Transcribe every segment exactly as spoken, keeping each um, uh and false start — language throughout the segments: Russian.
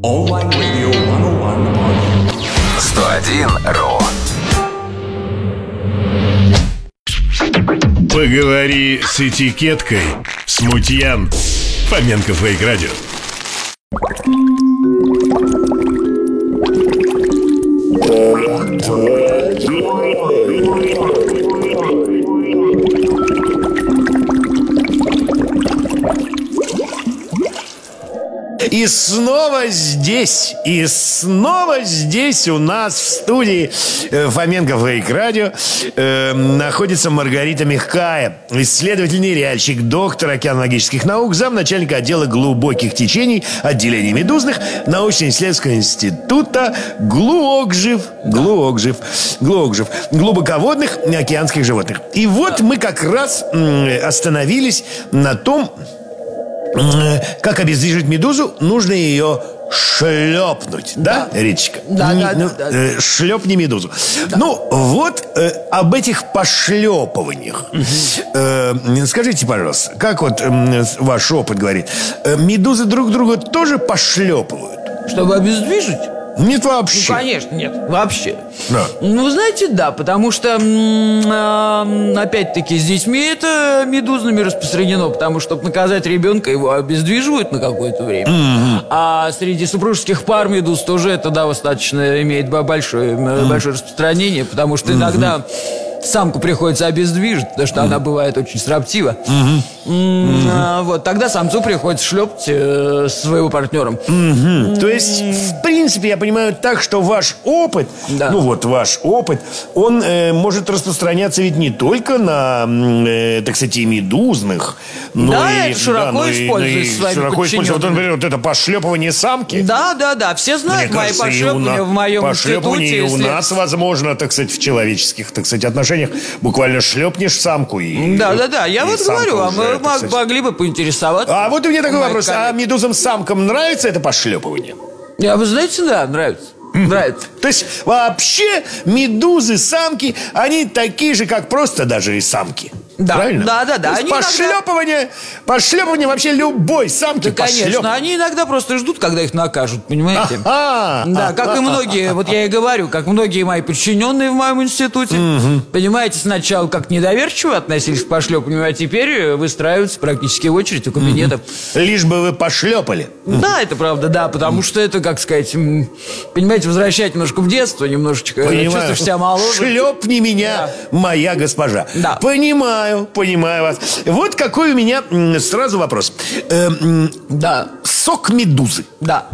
Онлайн радио сто один ру. Поговори с этикеткой. Смутьян. Фоменко Фейк Радио. И снова здесь, и снова здесь у нас в студии э, Фоменко Фейк Радио э, находится Маргарита Мягкая, исследователь-ныряльщик, доктор океанологических наук, замначальника отдела глубоких течений отделения медузных научно-исследовательского института ГЛУОКЖИФ, ГЛУОКЖИФ, ГЛУОКЖИФ, глубоководных океанских животных. И вот мы как раз м, остановились на том, как обездвижить медузу, нужно ее шлепнуть, да, да Риточка? Да, Не, да, ну, да, да. Э, шлепни медузу. Да. Ну, вот э, об этих пошлепываниях. Угу. Э, скажите, пожалуйста, как вот э, ваш опыт говорит, э, медузы друг друга тоже пошлепывают? Чтобы обездвижить? Нет, вообще. Ну, конечно, нет, вообще. Да. Ну, вы знаете, да, потому что, м- опять-таки, с детьми это медузными распространено, потому что, чтобы наказать ребенка, его обездвиживают на какое-то время. Mm-hmm. А среди супружеских пар медуз тоже это, да, достаточно имеет большое, mm-hmm. большое распространение, потому что иногда... Mm-hmm. Самку приходится обездвижить, потому что mm. она бывает очень строптива. Mm-hmm. Mm-hmm. А, вот, тогда самцу приходится шлепать э, своего партнера. Mm-hmm. Mm-hmm. То есть, в принципе, я понимаю так, что ваш опыт, да. ну вот ваш опыт, он э, может распространяться ведь не только на, э, так сказать, и медузных, но да, и... это широко да, используется но и широко используется. Вот, например, вот это пошлепывание самки. Да, да, да, все знают Мне мои кажется, пошлепывания на... в моем пошлепывание институте. и у если... нас, возможно, так сказать, в человеческих, так сказать, отношениях буквально шлепнешь самку и... Да, да, да, я вот говорю, а мы уже, могли бы поинтересоваться. А вот у меня такой вопрос, коллеги. А медузам-самкам нравится это пошлепывание? Я, вы знаете, да, нравится. Нравится. То есть вообще медузы, самки, они такие же, как просто даже и самки. Да, правильно? Да, да, да. То есть пошлепывание, иногда... пошлепывание вообще любой самки. Да, конечно, они иногда просто ждут, когда их накажут, понимаете? А-а-а. Да, как и многие, вот я и говорю, как многие мои подчиненные в моем институте, понимаете, сначала как недоверчиво относились к пошлепыванию, а теперь выстраиваются практически в очередь у кабинета. Лишь бы вы пошлепали. Да, это правда, да, потому что это, как сказать, понимаете, возвращать немножко в детство, немножечко чувствуешь себя моложе. Шлепни меня, да. моя госпожа. Да. Понимаю. Понимаю вас. Вот какой у меня сразу вопрос. Э, да. Сок медузы. Да.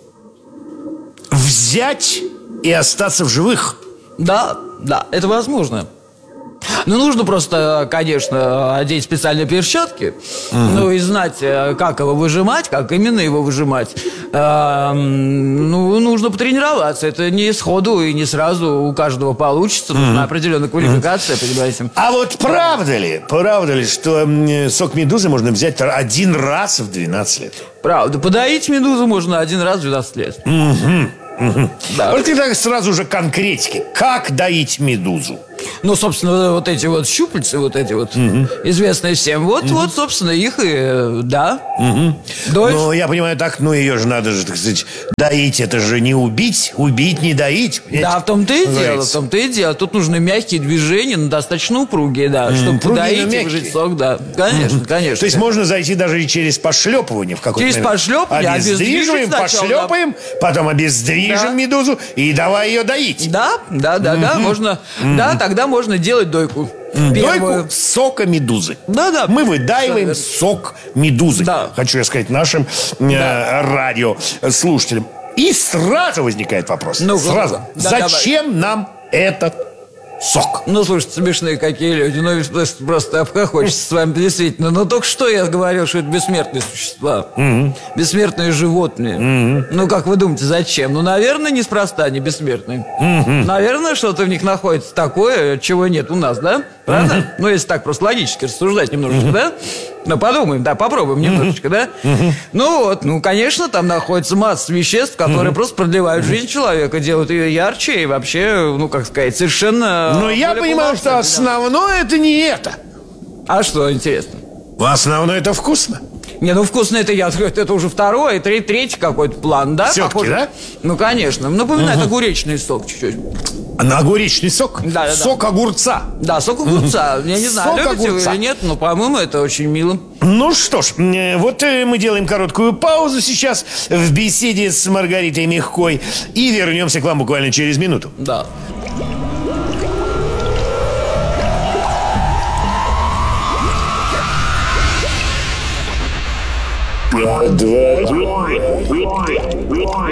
Взять и остаться в живых? Да, да, это возможно. Ну, нужно просто, конечно, одеть специальные перчатки, угу. ну, и знать, как его выжимать, как именно его выжимать. А, ну, нужно потренироваться. Это не сходу и не сразу у каждого получится. Нужна угу. определенная квалификация, угу. понимаете. А вот правда ли, правда ли, что сок медузы можно взять один раз в двенадцать лет? Правда. Подоить медузу можно один раз в двенадцать лет. Угу. Угу. Да. Вот тогда сразу же конкретики. Как доить медузу? Ну, собственно, вот эти вот щупальцы, вот эти вот, угу. известные всем. Вот, угу. вот, собственно, их и, да. Угу. Ну, я понимаю так, ну, ее же надо же, так сказать, доить. Это же не убить, убить, не доить. Понимаете? Да, в том-то и дело, в том-то и дело. Тут нужны мягкие движения, но достаточно упругие, да, чтобы подоить и выжать сок, да. Конечно, угу. конечно. То есть можно зайти даже и через пошлепывание в какой-то Через момент. Пошлепывание, обездвиживаем, пошлепаем, да. потом обездвижим да. медузу и давай ее доить. Да, да, да, угу. да, можно, угу. да, тогда можно делать дойку. Первую. Дойку сока медузы. Да, да. Мы выдаиваем сок медузы. Да. Хочу я сказать нашим да. э, радиослушателям. И сразу возникает вопрос. Ну, сразу. Да, зачем давай. нам этот сок? Ну, слушайте, смешные какие люди. Ну, просто обхохочется с вами действительно. Но только что я говорил, что это бессмертные существа. Угу. Бессмертные животные. Угу. Ну, как вы думаете, зачем? Ну, наверное, неспроста они бессмертные. Угу. Наверное, что-то в них находится такое, чего нет у нас, да? Правда? Угу. Ну, если так просто логически рассуждать немножечко, угу. да? Ну, подумаем, да, попробуем немножечко, угу. да? Угу. Ну, вот, ну, конечно, там находится масса веществ, которые угу. просто продлевают жизнь человека, делают ее ярче и вообще, ну, как сказать, совершенно... Но я понимаю, что основное это не это. А что интересно? Основное это вкусно. Не, ну вкусный это я, это уже второй, и третий, третий какой-то план, да? Всё-таки, Похоже? да? Ну, конечно. Напоминает огуречный сок чуть-чуть. На огуречный сок? Да, да, да. Сок огурца. Да, сок огурца. Я не знаю, Сок любите вы огурца. или нет, но, по-моему, это очень мило. Ну что ж, э, вот э, мы делаем короткую паузу сейчас в беседе с Маргаритой Мягкой и вернемся к вам буквально через минуту. Да. Два, два,